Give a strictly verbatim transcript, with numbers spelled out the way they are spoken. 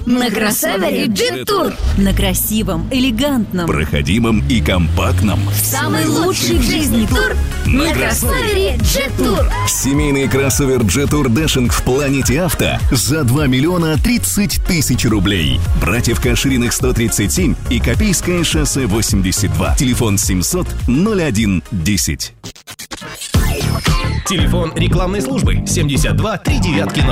На кроссовере Jet-Tour. На красивом, элегантном, проходимом и компактном. Самый лучший в жизни тур на кроссовере Jet-Tour. Семейный кроссовер Jet-Tour Dashing в Планете Авто за два миллиона тридцать тысяч рублей. Братьев Кашириных сто тридцать семь и Копейское шоссе восемьдесят два. Телефон семьсот ноль один десять. Телефон рекламной службы семьдесят два три девятки ноль.